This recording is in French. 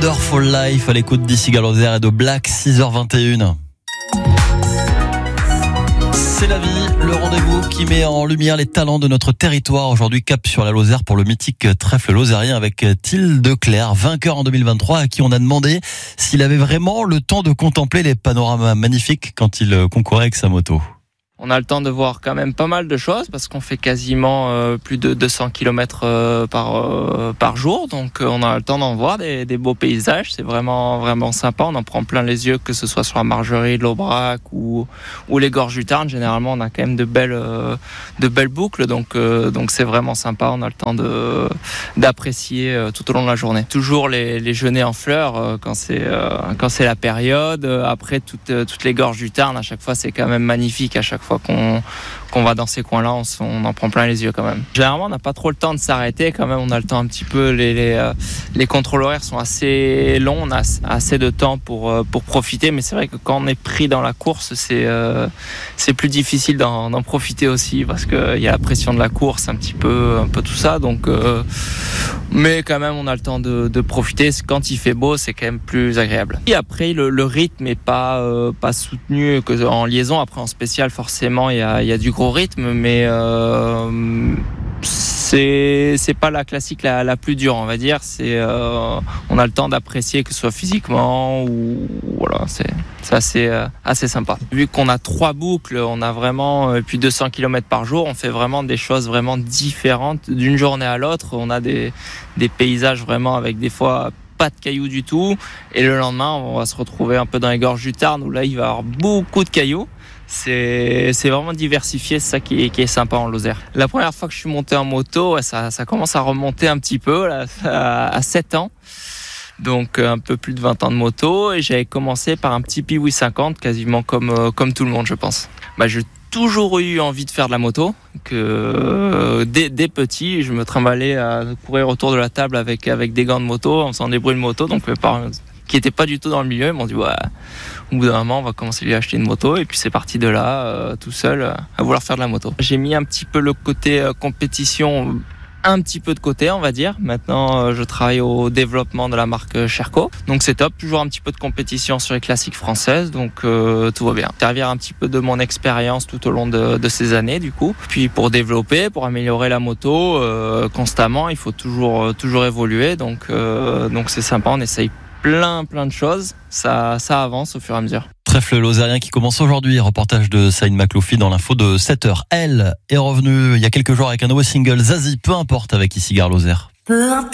Wonderful Life à l'écoute d'Issy Galloser et de Black, 6h21. C'est la vie, le rendez-vous qui met en lumière les talents de notre territoire. Aujourd'hui, cap sur la Lozère pour le mythique trèfle lozérien avec Till Declercq, vainqueur en 2023, à qui on a demandé s'il avait vraiment le temps de contempler les panoramas magnifiques quand il concourait avec sa moto. On a le temps de voir quand même pas mal de choses parce qu'on fait quasiment plus de 200 km par jour. Donc on a le temps d'en voir des beaux paysages. C'est vraiment sympa. On en prend plein les yeux, que ce soit sur la Margerie de l'Aubrac ou les gorges du Tarn. Généralement, on a quand même de belles boucles. Donc c'est vraiment sympa. On a le temps d'apprécier tout au long de la journée. Toujours les genêts en fleurs quand c'est la période. Après toutes les gorges du Tarn, à chaque fois, c'est quand même magnifique. À chaque fois qu'on va dans ces coins-là, on en prend plein les yeux quand même. Généralement, on n'a pas trop le temps de s'arrêter quand même. On a le temps un petit peu. Les contrôles horaires sont assez longs. On a assez de temps pour profiter. Mais c'est vrai que quand on est pris dans la course, c'est plus difficile d'en profiter aussi parce qu'il y a la pression de la course, un peu tout ça. Donc, mais quand même, on a le temps de profiter. Quand il fait beau, c'est quand même plus agréable. Et après, le rythme est pas soutenu en liaison. Après, en spécial, forcément, il y a du gros rythme, mais c'est pas la classique la plus dure, on va dire. On a le temps d'apprécier, que ce soit physiquement ou voilà, c'est assez sympa. Vu qu'on a 3 boucles, on a vraiment plus 200 km par jour, on fait vraiment des choses vraiment différentes d'une journée à l'autre. On a des paysages vraiment avec des fois pas de cailloux du tout, et le lendemain on va se retrouver un peu dans les gorges du Tarn où là il va y avoir beaucoup de cailloux. C'est vraiment diversifié, c'est ça qui est sympa en Lozère. La première fois que je suis monté en moto, ça commence à remonter un petit peu là, à 7 ans. Donc un peu plus de 20 ans de moto, et j'avais commencé par un petit Piwi 50, quasiment comme tout le monde, je pense. J'ai toujours eu envie de faire de la moto, que dès petit, je me trimballais à courir autour de la table avec des gants de moto, en faisant des bruits de moto. Donc mes parents, qui n'étaient pas du tout dans le milieu, ils m'ont dit ouais, au bout d'un moment on va commencer à lui acheter une moto, et puis c'est parti de là, tout seul, à vouloir faire de la moto. J'ai mis un petit peu le côté compétition un petit peu de côté, on va dire. Maintenant, je travaille au développement de la marque Sherco. Donc c'est top, toujours un petit peu de compétition sur les classiques françaises, donc tout va bien. Servir un petit peu de mon expérience tout au long de ces années, du coup. Puis pour développer, pour améliorer la moto constamment, il faut toujours évoluer. Donc c'est sympa, on essaye plein de choses. Ça avance au fur et à mesure. Trèfle lozérien qui commence aujourd'hui. Reportage de Saïd Makloufi dans l'info de 7h. Elle est revenue il y a quelques jours avec un nouveau single, Zazie, peu importe, avec Issy Galloser. Peu importe.